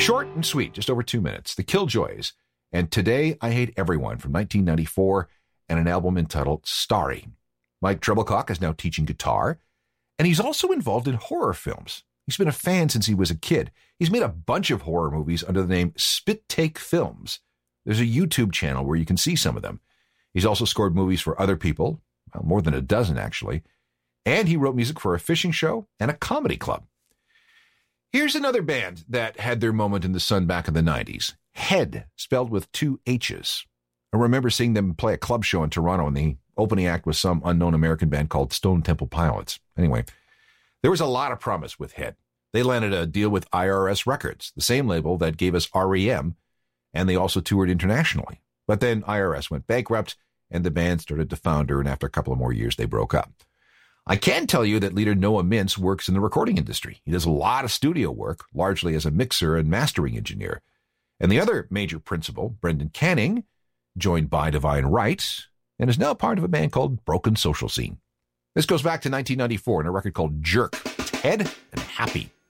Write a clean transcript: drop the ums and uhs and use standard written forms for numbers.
Short and sweet, just over 2 minutes. The Killjoys and Today I Hate Everyone from 1994, and an album entitled Starry. Mike Treblecock is now teaching guitar, and he's also involved in horror films. He's been a fan since he was a kid. He's made a bunch of horror movies under the name Spit Take Films. There's a YouTube channel where you can see some of them. He's also scored movies for other people, well, more than a dozen actually, and he wrote music for a fishing show and a comedy club. Here's another band that had their moment in the sun back in the 90s. Head, spelled with 2 H's. I remember seeing them play a club show in Toronto, and the opening act was some unknown American band called Stone Temple Pilots. Anyway, there was a lot of promise with Head. They landed a deal with IRS Records, the same label that gave us REM, and they also toured internationally. But then IRS went bankrupt, and the band started to founder, and after a couple of more years, they broke up. I can tell you that leader Noah Mintz works in the recording industry. He does a lot of studio work, largely as a mixer and mastering engineer. And the other major principal, Brendan Canning, joined by Divine Right, and is now part of a band called Broken Social Scene. This goes back to 1994 in a record called Jerk. It's Head and Happy